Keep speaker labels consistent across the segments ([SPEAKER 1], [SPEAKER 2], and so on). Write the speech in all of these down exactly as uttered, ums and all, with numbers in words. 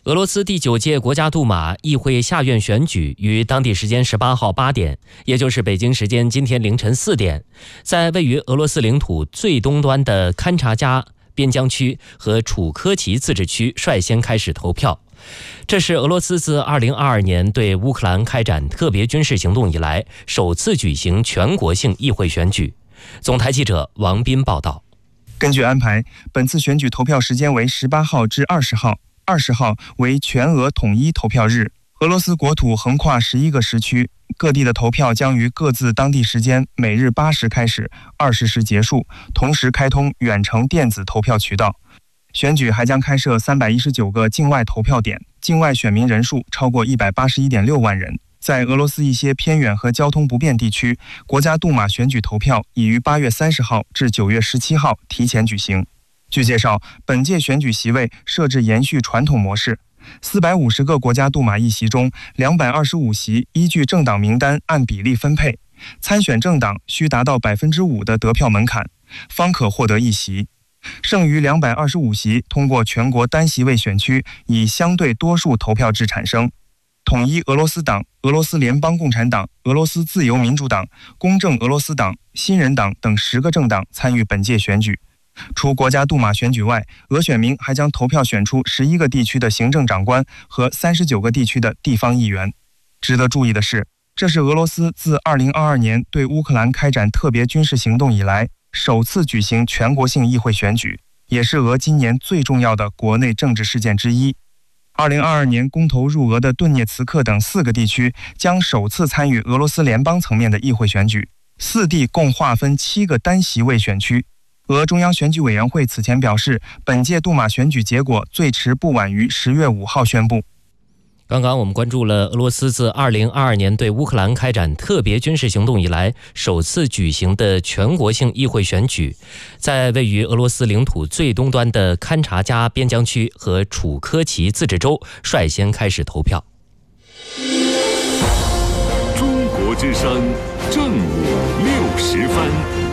[SPEAKER 1] 俄罗斯第九届国家杜马议会下院选举于当地时间十八号八点，也就是北京时间今天凌晨四点，在位于俄罗斯领土最东端的勘察加边疆区和楚科奇自治区率先开始投票。这是俄罗斯自二零二二年对乌克兰开展特别军事行动以来首次举行全国性议会选举。总台记者王斌报道。
[SPEAKER 2] 根据安排，本次选举投票时间为十八号至二十号。二十号为全俄统一投票日。俄罗斯国土横跨十一个时区，各地的投票将于各自当地时间每日八时开始，二十时结束，同时开通远程电子投票渠道。选举还将开设三百一十九个境外投票点，境外选民人数超过一百八十一点六万人。在俄罗斯一些偏远和交通不便地区，国家杜马选举投票已于八月三十号至九月十七号提前举行。据介绍，本届选举席位设置延续传统模式，四百五十个国家杜马议席中，两百二十五席依据政党名单按比例分配，参选政党需达到百分之五的得票门槛，方可获得一席。剩余两百二十五席通过全国单席位选区以相对多数投票制产生。统一俄罗斯党、俄罗斯联邦共产党、俄罗斯自由民主党、公正俄罗斯党、新人党等十个政党参与本届选举。除国家杜马选举外，俄选民还将投票选出十一个地区的行政长官和三十九个地区的地方议员。值得注意的是，这是俄罗斯自二零二二年对乌克兰开展特别军事行动以来首次举行全国性议会选举，也是俄今年最重要的国内政治事件之一。二零二二年公投入俄的顿涅茨克等四个地区将首次参与俄罗斯联邦层面的议会选举，四地共划分七个单席位选区。俄中央选举委员会此前表示，本届杜马选举结果最迟不晚于十月五号宣布。
[SPEAKER 1] 刚刚我们关注了俄罗斯自二零二二年对乌克兰开展特别军事行动以来首次举行的全国性议会选举，在位于俄罗斯领土最东端的勘察加边疆区和楚科奇自治州率先开始投票。
[SPEAKER 3] 中国之声正午六时分。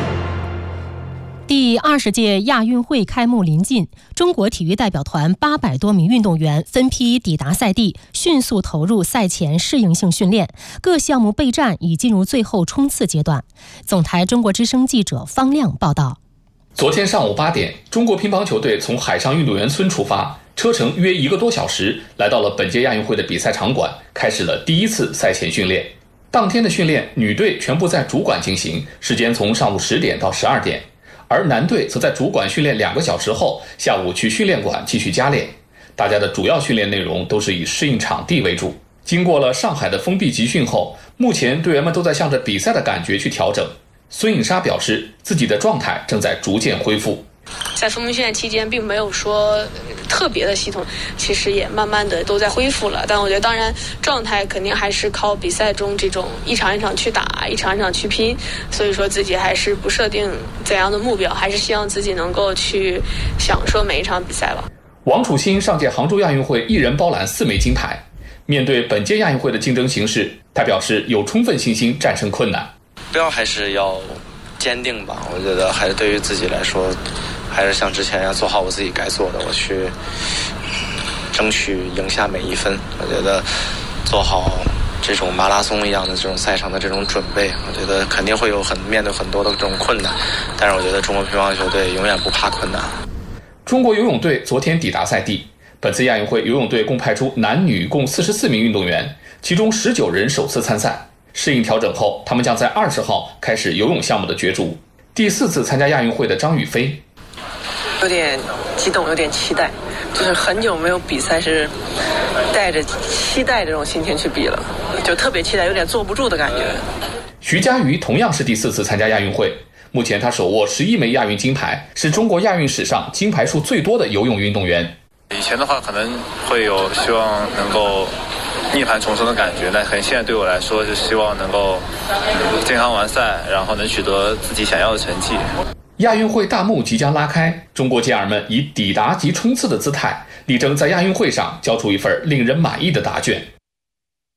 [SPEAKER 4] 第二十届亚运会开幕临近，中国体育代表团八百多名运动员分批抵达赛地，迅速投入赛前适应性训练，各项目备战已进入最后冲刺阶段。总台中国之声记者方亮报道。
[SPEAKER 5] 昨天上午八点，中国乒乓球队从海上运动员村出发，车程约一个多小时，来到了本届亚运会的比赛场馆，开始了第一次赛前训练。当天的训练，女队全部在主馆进行，时间从上午十点到十二点。而男队则在主馆训练两个小时后，下午去训练馆继续加练。大家的主要训练内容都是以适应场地为主。经过了上海的封闭集训后，目前队员们都在向着比赛的感觉去调整。孙颖莎表示，自己的状态正在逐渐恢复。
[SPEAKER 6] 在封闭训练期间并没有说特别的系统，其实也慢慢的都在恢复了，但我觉得当然状态肯定还是靠比赛中这种一场一场去打，一场一场去拼，所以说自己还是不设定怎样的目标，还是希望自己能够去享受每一场比赛吧。
[SPEAKER 5] 王楚钦上届杭州亚运会一人包揽四枚金牌，面对本届亚运会的竞争形势，他表示有充分信心战胜困难。
[SPEAKER 7] 目标还是要坚定吧，我觉得还是对于自己来说，还是像之前要做好我自己该做的，我去争取赢下每一分。我觉得做好这种马拉松一样的这种赛程的这种准备，我觉得肯定会有很面对很多的这种困难，但是我觉得中国乒乓球队永远不怕困难。
[SPEAKER 5] 中国游泳队昨天抵达赛地，本次亚运会游泳队共派出男女共四十四名运动员，其中十九人首次参赛。适应调整后，他们将在二十号开始游泳项目的角逐。第四次参加亚运会的张雨霏，
[SPEAKER 8] 有点激动，有点期待，就是很久没有比赛是带着期待这种心情去比了，就特别期待，有点坐不住的感觉。
[SPEAKER 5] 徐嘉余同样是第四次参加亚运会，目前他手握十一枚亚运金牌，是中国亚运史上金牌数最多的游泳运动员。
[SPEAKER 9] 以前的话可能会有希望能够涅槃重生的感觉，但可能现在对我来说是希望能够健康完赛，然后能取得自己想要的成绩。
[SPEAKER 5] 亚运会大幕即将拉开，中国健儿们以抵达及冲刺的姿态，力争在亚运会上交出一份令人满意的答卷。